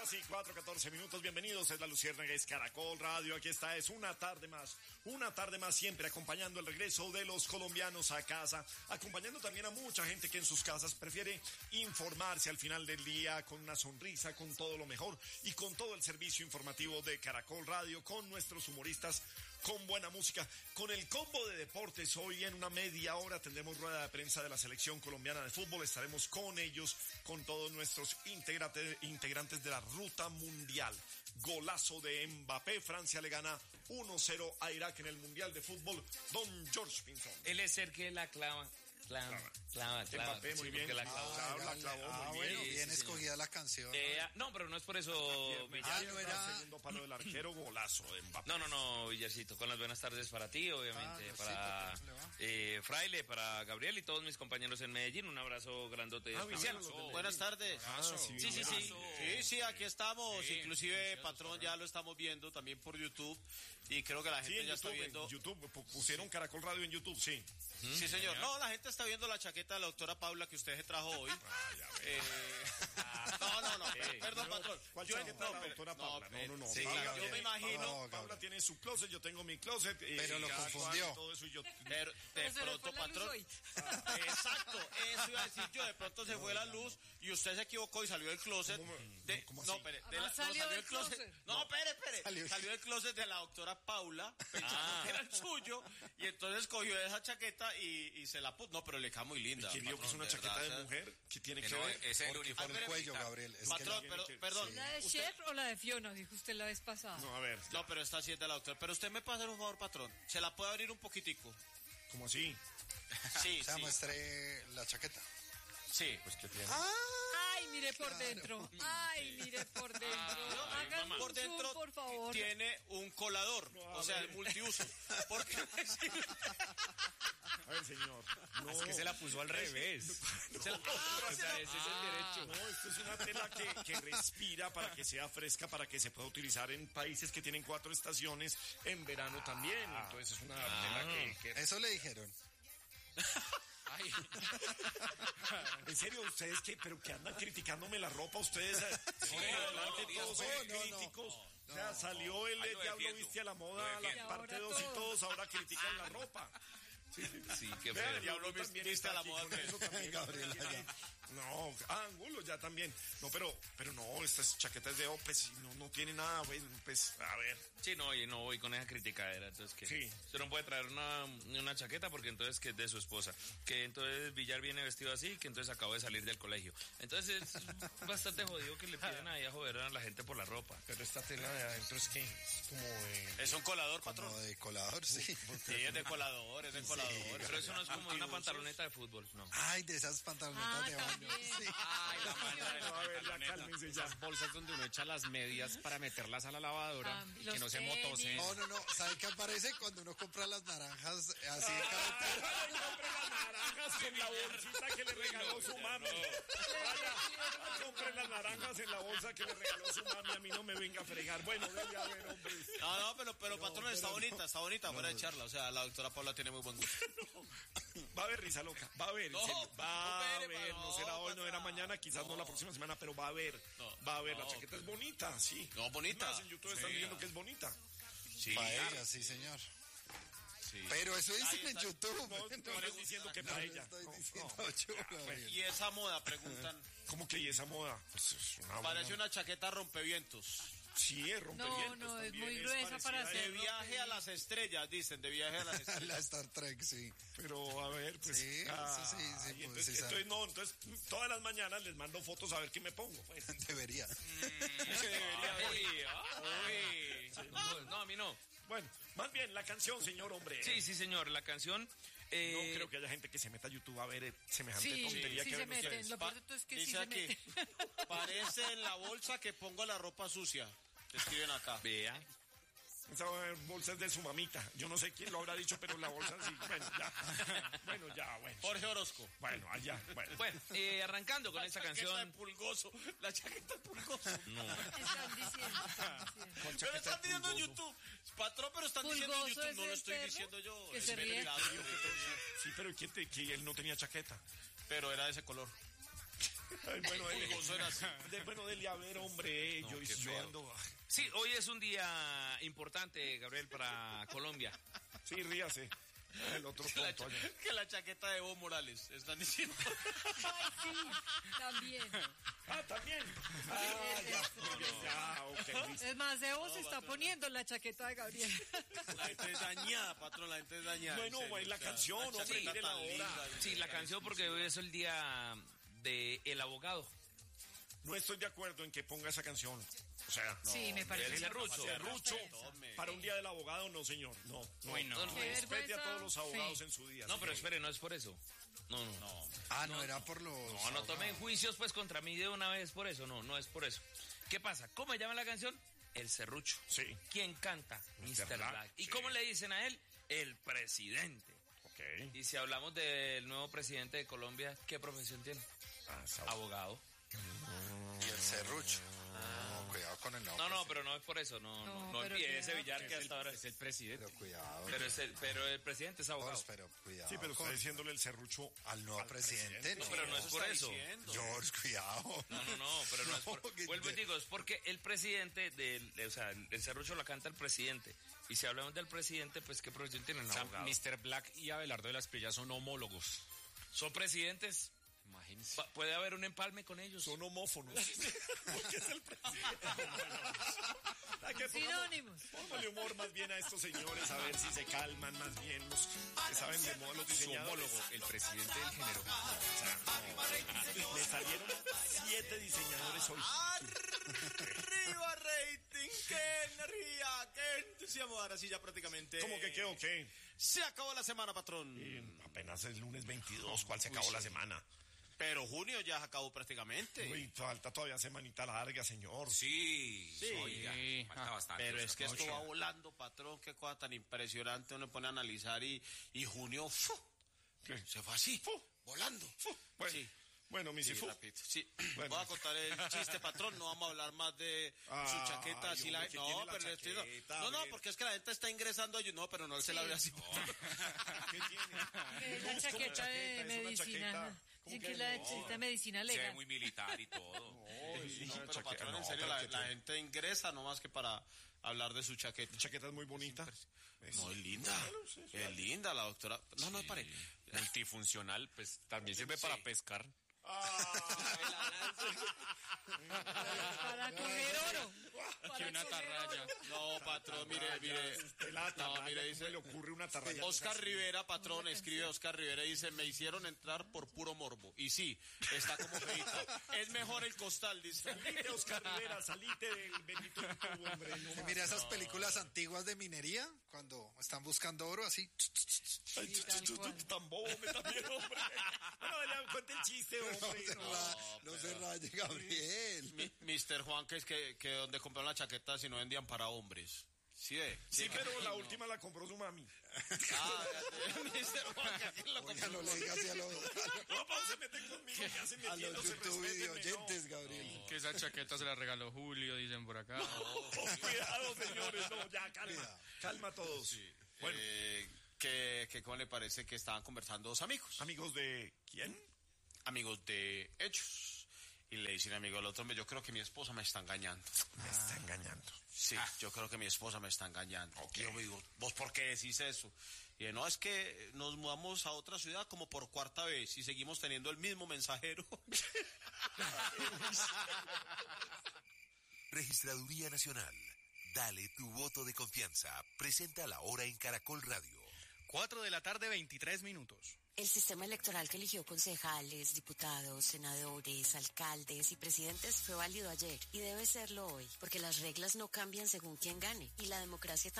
Sí, 4:14. Bienvenidos, es la Luciérnaga, es Caracol Radio. Aquí está, es una tarde más siempre acompañando el regreso de los colombianos a casa, acompañando también a mucha gente que en sus casas prefiere informarse al final del día con una sonrisa, con todo lo mejor y con todo el servicio informativo de Caracol Radio, con nuestros humoristas, con buena música, con el combo de deportes. Hoy en una media hora tendremos rueda de prensa de la selección colombiana de fútbol. Estaremos con ellos, con todos nuestros integrantes de la ruta mundial. Golazo de Mbappé. Francia le gana 1-0 a Irak en el mundial de fútbol. Don George Pinzón. Él es el que la clava. Mbappé, muy bien. La clavó muy bien. bien. Bien escogida la canción. No, pero no es por eso, Villar. No era el segundo palo del arquero, golazo de Mbappé. No, Villarcito, con las buenas tardes para ti, obviamente, para Fraile, para Gabriel y todos mis compañeros en Medellín. Un abrazo grandote. Buenas tardes. Sí, aquí estamos. Sí, inclusive, patrón, ya lo estamos viendo también por YouTube. Y creo que la gente ya está viendo. En YouTube, pusieron Caracol Radio en YouTube, sí. Sí, señor. No, la gente está viendo la chaqueta de la doctora Paula que usted se trajo hoy. No. Perdón, patrón. ¿Cuál chaqueta de la doctora Paula? No. Sí, yo me imagino. Paula tiene su closet, yo tengo mi closet. Pero lo confundió. Todo eso y yo... Pero de pronto, patrón. Exacto, eso iba a decir yo. De pronto se fue la luz y usted se equivocó y salió del closet. ¿Cómo así? Salió del closet. No, espere. Salió del closet de la doctora Paula, pensando que era el suyo, y entonces cogió esa chaqueta y se la puso. No, pero le queda muy linda. ¿Quién dijo que es una chaqueta de mujer? ¿Qué tiene que ver? Es el uniforme del cuello, Gabriel. Patrón, perdón. ¿La de Cher o la de Fiona? Dijo usted la vez pasada. No, a ver. No, pero esta sí es de la doctora. Pero usted me puede hacer un favor, patrón. ¿Se la puede abrir un poquitico? ¿Cómo así? Sí, o sea, muestre la chaqueta. Sí. Pues que tiene. Ay, mire por dentro. Hagan por un dentro, zoom, por favor. Tiene un colador, o sea, el multiuso. ¿Por qué me sirve? A ver, señor. No. Es que se la puso al revés. No. O sea, ese es el derecho. No, esto es una tela que respira para que sea fresca, para que se pueda utilizar en países que tienen 4 estaciones en verano también. Entonces es una tela que... Eso le dijeron. Ay. En serio, ustedes que andan criticándome la ropa, ustedes todos críticos. O sea, salió el Diablo Viste a la Moda, la parte 2 y todos ahora critican la ropa. Sí, qué feo. El Diablo Viste a la Moda. Eso también, Gabriel. No, Angulo ya también. No, pero no, estas chaquetas de Opes no tiene nada, güey. Pues, a ver. Sí, no voy con esa criticadera. Entonces, que sí. Usted no puede traer una chaqueta porque entonces que es de su esposa. Que entonces Villar viene vestido así, que entonces acabó de salir del colegio. Entonces es bastante jodido que le piden ahí a joder a la gente por la ropa. Pero esta tela de adentro es que es como de... Es un colador, patrón. Como de colador, sí. Sí, es de colador, Pero eso no es como una pantaloneta de fútbol, no. Ay, de esas pantalonetas de baño. Sí. Ay, la A ver, ya cálmense ya. Las bolsas donde uno echa las medias para meterlas a la lavadora y que no se motose. No. ¿Sabe qué aparece cuando uno compra las naranjas así de Compre las naranjas en la bolsita que le regaló su mami. Compre las naranjas en la bolsa que le regaló su mami. A mí no me venga a fregar. Bueno, debe haber, hombre. No, pero patrón, está bonita, fuera de charla. O sea, la doctora Paula tiene muy buen gusto. Va a haber risa loca, va a haber, no será hoy, no era mañana, quizás no la próxima semana, pero va a haber, la chaqueta es bonita, sí. No, bonita. Más en YouTube están diciendo que es bonita. Sí, para ella, sí, señor. Sí. Pero eso dicen en YouTube. No estoy diciendo que para ella. Y esa moda, preguntan. ¿Cómo que y esa moda? Pues es una parece una chaqueta rompevientos. Sí, es rompevientos. No, es muy gruesa para hacer. De viaje a las estrellas, dicen, de viaje a las estrellas. La Star Trek, sí. Pero, a ver, pues... Sí, sí, entonces, todas las mañanas les mando fotos a ver qué me pongo, pues. Debería. No, a mí no. Bueno, más bien, la canción, señor hombre. Sí, señor, la canción... no creo que haya gente que se meta a YouTube a ver semejante tontería que se ven meten. ustedes. Lo peor de todo es que dice sí se aquí, meten. parece en la bolsa que pongo la ropa sucia. Te escriben acá. Vea. Esa bolsa es de su mamita. Yo no sé quién lo habrá dicho, pero la bolsa sí. Bueno, ya. Jorge Orozco. Bueno, allá. Bueno, arrancando con esta canción. La chaqueta de pulgoso. No. Están diciendo. Pero están diciendo en YouTube. Patrón, pero están diciendo en YouTube. No lo estoy diciendo yo. Que se ríe. Sí, pero que él no tenía chaqueta. Pero era de ese color. Ay, bueno, dele a ver, hombre, yo ando... Sí, hoy es un día importante, Gabriel, para Colombia. Sí, ríase. El otro tonto. Que la chaqueta de Evo Morales, están diciendo. Ay, sí, también. También. Es más, Evo se está poniendo la chaqueta de Gabriel. La gente es dañada, patrón, la gente es dañada. Bueno, la canción, hombre, mire la hora. Sí, la canción, porque hoy es el día de El Abogado. No estoy de acuerdo en que ponga esa canción. O sea, sí, me parece. El serrucho. Para un día del abogado, no, señor. No. Respete a todos los abogados en su día. No, pero espere, no es por eso. No. No era por los... No tomen juicios pues contra mí de una vez por eso. No es por eso. ¿Qué pasa? ¿Cómo se llama la canción? El Serrucho. Sí. ¿Quién canta? Mr. Black. ¿Y cómo le dicen a él? El presidente. Ok. Y si hablamos del nuevo presidente de Colombia, ¿qué profesión tiene? Abogado. Y el serrucho. Cuidado con el nombre. No, pero no es por eso. No empiece Villar, que hasta ahora es el presidente. Pero cuidado. Pero el presidente es abogado. Pero cuidado. Sí, pero está diciéndole el serrucho al nuevo presidente. No, pero no es por eso. George, cuidado. No, pero no es por... Vuelvo y digo, es porque el presidente el serrucho la canta el presidente. Y si hablamos del presidente, pues ¿qué profesión tienen? Abogado. Mr. Black y Abelardo de las Pillas son homólogos. ¿Son presidentes? Imagínense. ¿Puede haber un empalme con ellos? son homófonos. Porque es el presidente. Sinónimos. Póngale humor más bien a estos señores, a ver si se calman más bien los que saben de moda, los Su diseñadores. homólogo, el presidente del género. Me salieron 7 diseñadores hoy. ¡Arriba, rating! ¡Qué energía! ¡Qué entusiasmo! Ahora sí, ya prácticamente... ¿Cómo que qué o qué? Se acabó la semana, patrón. Apenas es lunes 22, ¿cuál se acabó la semana? Pero junio ya se acabó prácticamente. Uy, falta todavía semanita larga, señor. Sí. Oiga, falta bastante. Pero es que esto va volando, patrón. Qué cosa tan impresionante. Uno pone a analizar y junio se fue así, volando. Bueno, Sí. Bueno, mi Sifu. Rapidito. Sí, Bueno. voy a contar el chiste, patrón. No vamos a hablar más de su chaqueta. Así hombre, ¿qué tiene la pero chaqueta? no, A ver. porque es que la gente está ingresando a no, pero no se la ve así. ¿Qué tiene? Es la chaqueta de es una medicina. chaqueta. Dicen ¿Cómo que es la chaqueta de medicina Se ve legal. muy militar y todo. No, pero patrón, en serio, la gente ingresa nomás que para hablar de su chaqueta. La chaqueta es muy bonita. No, es linda. Es linda la doctora. No, pare. Multifuncional, pues también sirve para pescar. Para coger oro. Aquí una atarraya. No, patrón, mire. Mire, dice. le ocurre una atarraya? Oscar Rivera, patrón, escribe Oscar Rivera y dice, me hicieron entrar por puro morbo. Y sí, está como feita. Es mejor el costal, dice. Salite, Oscar Rivera, salite del bendito YouTube, hombre. No, Mira esas películas antiguas de minería, cuando están buscando oro, así. Ay, tan bobo me también, hombre. Bueno, le cuente el chiste, hombre. No se raye, Gabriel. Mr. Juan, que es que donde compraron la chaqueta si no vendían para hombres. ¿Sí ve? Sí, pero la última la compró su mami. Mr. Juan, que aquí lo Oiga, compró. no le digas así a los No, pa, se meten conmigo, ya se metiendo, se YouTube video respétenme, oyentes, Gabriel. Que esa chaqueta se la regaló Julio, dicen por acá. No, cuidado, señores, no, ya, calma todos. Bueno, ¿Cómo le parece que estaban conversando dos amigos? amigos de ¿quién? Amigos de ellos. Y le dicen amigo al otro, yo creo que mi esposa me está engañando. Me está engañando. Sí, yo creo que mi esposa me está engañando. Y yo me digo, ¿vos por qué decís eso? Y no, es que nos mudamos a otra ciudad como por 4ª vez y seguimos teniendo el mismo mensajero. Registraduría Nacional. Dale tu voto de confianza. Presenta la hora en Caracol Radio. 4 de la tarde, 23 minutos. El sistema electoral que eligió concejales, diputados, senadores, alcaldes y presidentes fue válido ayer y debe serlo hoy, porque las reglas no cambian según quién gane y la democracia